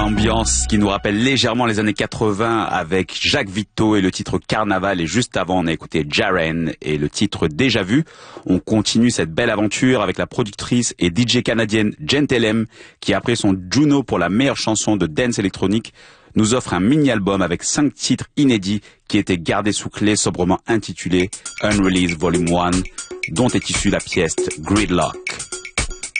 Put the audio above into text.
ambiance qui nous rappelle légèrement les années 80 avec Jacques Vito et le titre Carnaval, et juste avant on a écouté Jaren et le titre Déjà Vu. On continue cette belle aventure avec la productrice et DJ canadienne Gentelem qui, après son Juno pour la meilleure chanson de dance électronique, nous offre un mini-album avec 5 titres inédits qui étaient gardés sous clé, sobrement intitulé Unreleased Volume 1, dont est issue la pièce Gridlock.